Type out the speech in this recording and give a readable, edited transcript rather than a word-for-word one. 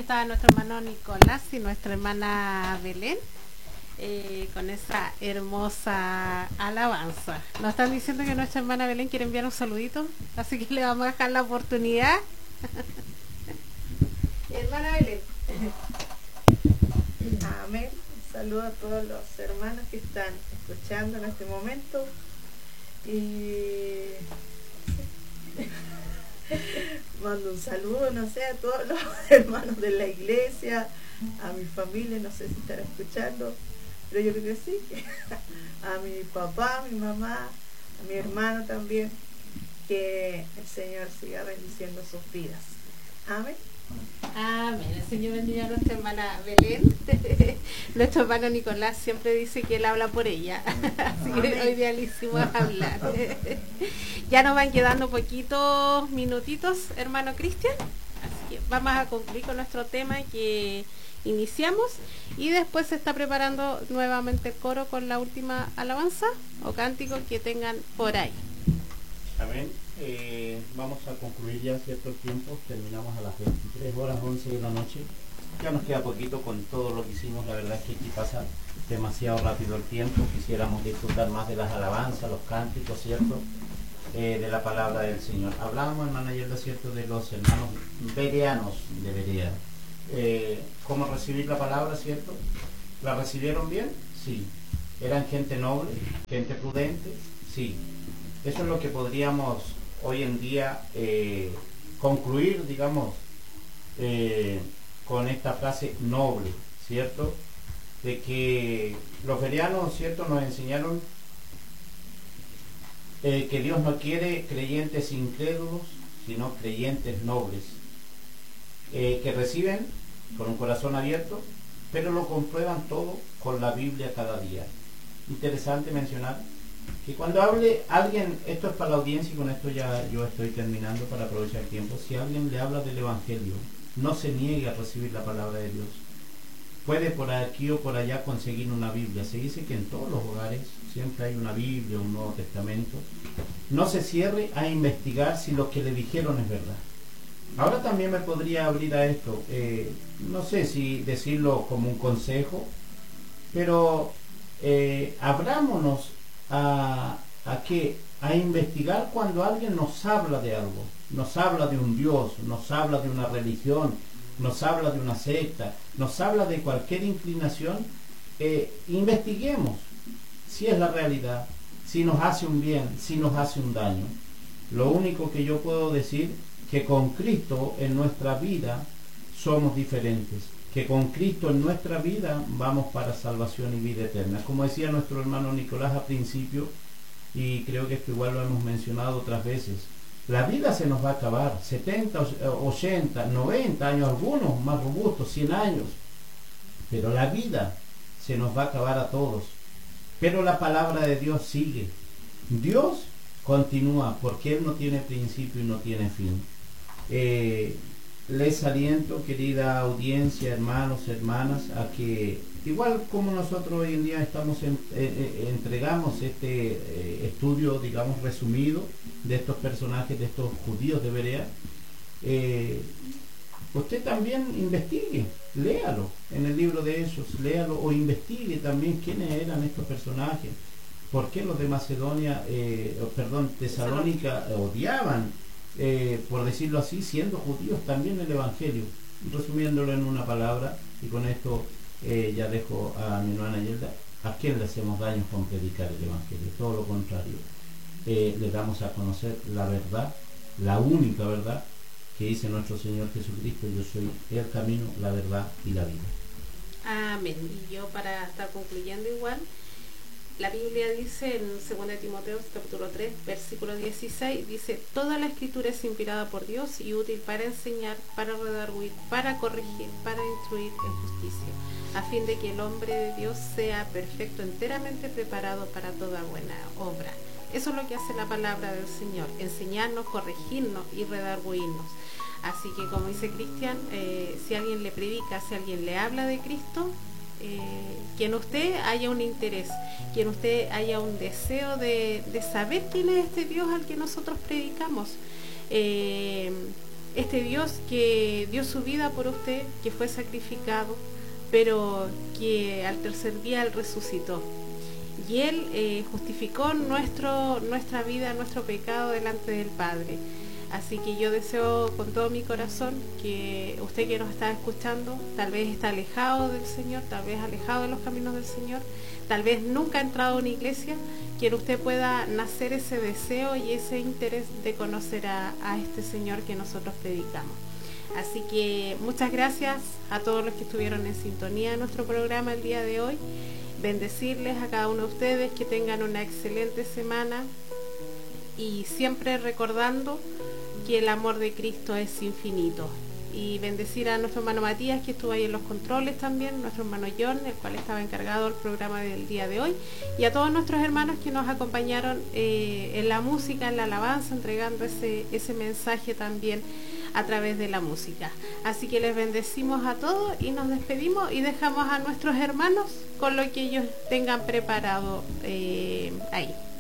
está nuestro hermano Nicolás y nuestra hermana Belén con esa hermosa alabanza. Nos están diciendo que nuestra hermana Belén quiere enviar un saludito, así que le vamos a dejar la oportunidad. Hermana Belén. Amén. Un saludo a todos los hermanos que están escuchando en este momento. Y mando un saludo, no sé, a todos los hermanos de la iglesia, a mi familia, no sé si están escuchando, pero yo creo que sí. A mi papá, a mi mamá, a mi hermano también, que el Señor siga bendiciendo sus vidas. Amén. Amén. El Señor bendiga a nuestra hermana Belén. Nuestro hermano Nicolás siempre dice que él habla por ella. Así que hoy día le hicimos hablar. Ya nos van quedando poquitos minutitos, hermano Cristian. Así que vamos a concluir con nuestro tema que iniciamos. Y después se está preparando nuevamente el coro con la última alabanza o cántico que tengan por ahí. Amén. Vamos a concluir ya ciertos tiempos. Terminamos a las 23 horas 11 de la noche. Ya nos queda poquito con todo lo que hicimos. La verdad es que aquí pasa demasiado rápido el tiempo. Quisiéramos disfrutar más de las alabanzas, los cánticos, ¿cierto? De la palabra del Señor. Hablábamos, hermana Yelda, ¿cierto?, de los hermanos bereanos de Berea. ¿Cómo recibir la palabra, cierto? ¿La recibieron bien? Sí. ¿Eran gente noble? ¿Gente prudente? Sí. Eso es lo que podríamos hoy en día concluir, digamos, con esta frase noble, ¿cierto? De que los bereanos, ¿cierto?, nos enseñaron que Dios no quiere creyentes incrédulos, sino creyentes nobles, que reciben con un corazón abierto, pero lo comprueban todo con la Biblia cada día. Interesante mencionar que cuando hable alguien, esto es para la audiencia y con esto ya yo estoy terminando para aprovechar el tiempo, si alguien le habla del Evangelio, no se niegue a recibir la palabra de Dios. Puede por aquí o por allá conseguir una Biblia. Se dice que en todos los hogares siempre hay una Biblia, un Nuevo Testamento. No se cierre a investigar si lo que le dijeron es verdad. Ahora también me podría abrir a esto, no sé si decirlo como un consejo, pero abrámonos a investigar cuando alguien nos habla de algo, nos habla de un Dios, nos habla de una religión, nos habla de una secta, nos habla de cualquier inclinación. Investiguemos si es la realidad, si nos hace un bien, si nos hace un daño. Lo único que yo puedo decir, que con Cristo en nuestra vida somos diferentes, que con Cristo en nuestra vida vamos para salvación y vida eterna. Como decía nuestro hermano Nicolás al principio, y creo que esto igual lo hemos mencionado otras veces, la vida se nos va a acabar, 70, 80, 90 años, algunos más robustos, 100 años, pero la vida se nos va a acabar a todos. Pero la palabra de Dios sigue. Dios continúa, porque Él no tiene principio y no tiene fin. Les aliento, querida audiencia, hermanos, hermanas, a que igual como nosotros hoy en día estamos entregamos este estudio, digamos, resumido de estos personajes, de estos judíos de Berea, usted también investigue, léalo en el libro de Hechos, léalo o investigue también quiénes eran estos personajes, por qué los de Macedonia, Tesalónica odiaban, por decirlo así, siendo judíos también el Evangelio. Resumiéndolo en una palabra, y con esto ya dejo a mi hermana Yelda, ¿a quién le hacemos daño con predicar el Evangelio? Todo lo contrario, le damos a conocer la verdad, la única verdad que dice nuestro Señor Jesucristo: yo soy el camino, la verdad y la vida. Amén. Y yo, para estar concluyendo igual, la Biblia dice en 2 Timoteo capítulo 3 versículo 16, dice: toda la escritura es inspirada por Dios y útil para enseñar, para redarguir, para corregir, para instruir en justicia, a fin de que el hombre de Dios sea perfecto, enteramente preparado para toda buena obra. Eso es lo que hace la palabra del Señor: enseñarnos, corregirnos y redarguirnos. Así que, como dice Cristian, si alguien le predica, si alguien le habla de Cristo, que en usted haya un interés, que en usted haya un deseo de saber quién es este Dios al que nosotros predicamos. este Dios que dio su vida por usted, que fue sacrificado, pero que al tercer día Él resucitó. Y Él justificó nuestra vida, nuestro pecado delante del Padre. Así que yo deseo con todo mi corazón que usted que nos está escuchando, tal vez está alejado del Señor, tal vez alejado de los caminos del Señor, tal vez nunca ha entrado a una iglesia, que usted pueda nacer ese deseo y ese interés de conocer a este Señor que nosotros predicamos. Así que muchas gracias a todos los que estuvieron en sintonía de nuestro programa el día de hoy. Bendecirles a cada uno de ustedes, que tengan una excelente semana y siempre recordando que el amor de Cristo es infinito. Y bendecir a nuestro hermano Matías, que estuvo ahí en los controles también, nuestro hermano John, el cual estaba encargado del programa del día de hoy, y a todos nuestros hermanos que nos acompañaron en la música, en la alabanza, entregando ese mensaje también a través de la música. Así que les bendecimos a todos y nos despedimos y dejamos a nuestros hermanos con lo que ellos tengan preparado ahí.